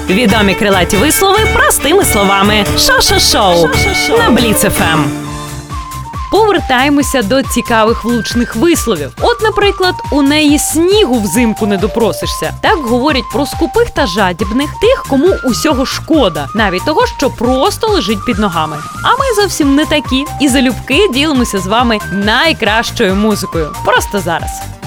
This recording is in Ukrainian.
Відомі крилаті вислови простими словами. Шо-шо-шоу на Бліц ФМ. Повертаємося до цікавих влучних висловів. От, наприклад, у неї снігу взимку не допросишся. Так говорять про скупих та жадібних, тих, кому усього шкода, навіть того, що просто лежить під ногами. А ми зовсім не такі. І залюбки ділимося з вами найкращою музикою. Просто зараз.